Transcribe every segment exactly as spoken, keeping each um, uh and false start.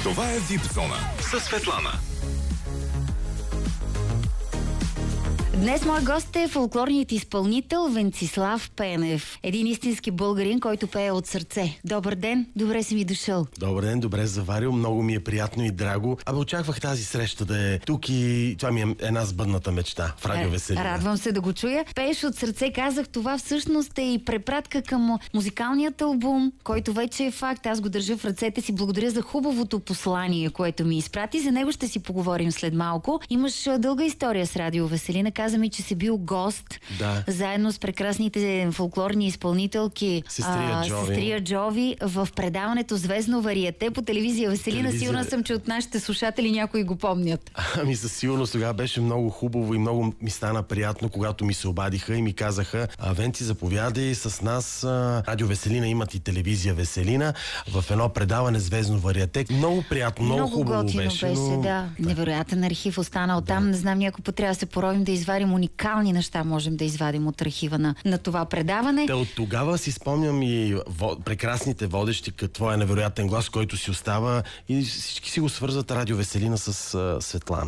Това е Вип-зона със Светлана. Днес мой гост е фолклорният изпълнител Венцислав Пенев. Един истински българин, който пее от сърце. Добър ден, добре си ми дошъл. Добър ден, добре заварил, много ми е приятно и драго. Абе, очаквах тази среща да е тук и това ми е една сбъдната мечта в Радио Веселина. Радвам се да го чуя. Пееш от сърце, казах, това всъщност е и препратка към музикалният албум, който вече е факт. Аз го държа в ръцете си. Благодаря за хубавото послание, което ми изпрати. За него ще си поговорим след малко. Имаш дълга история с Радио Веселина. Каза ми, че си бил гост, да, заедно с прекрасните фолклорни изпълнителки Сестрия а, Джови. Сестрия Джови в предаването Звездно вариете по телевизия Веселина. Телевизия... Сигурна съм, че от нашите слушатели някои го помнят. Ами със сигурност тогава беше много хубаво и много ми стана приятно, когато ми се обадиха и ми казаха: Венци, заповядай с нас, Радио Веселина имат и телевизия Веселина в едно предаване Звездно вариете. Много приятно, много, много хубаво готино беше. беше, но... да. Невероятен архив останал да. там. Не знам, някой път трябва да се поровим да извадим уникални неща, можем да извадим от архива на, на това предаване. Та от тогава си спомням и во, прекрасните водещи, като твоя невероятен глас, който си остава, и всички си го свързват Радио Веселина с а, Светлана.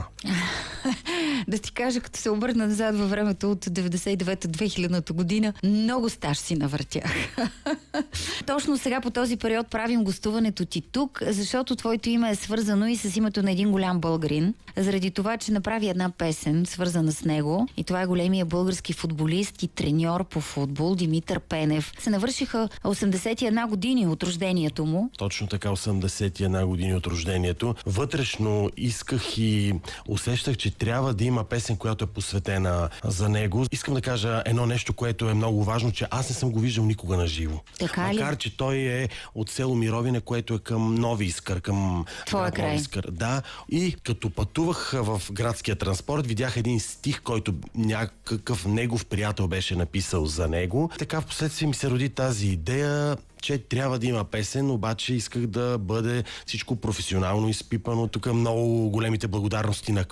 Да ти кажа, като се обърна назад във времето от деветдесет и девета до две хилядната година, много стаж си навъртях. Точно сега по този период правим гостуването ти тук, защото твоето име е свързано и с името на един голям българин, заради това, че направи една песен, свързана с него, и това е големия български футболист и треньор по футбол Димитър Пенев. Се навършиха осемдесет и една години от рождението му. Точно така, осемдесет и една години от рождението. Вътрешно исках и усещах, че трябва да има песен, която е посветена за него. Искам да кажа едно нещо, което е много важно, че аз не съм го виждал никога на живо. Така ли? Макар, че той е от село Мировине, което е към Нови Искър, към твоя край. Нови Искър. Да. И като пътувах в градския транспорт, видях един стих, който някакъв негов приятел беше написал за него. Така в последствие ми се роди тази идея, че трябва да има песен, обаче исках да бъде всичко професионално изпипано. Тук много големите благодарности на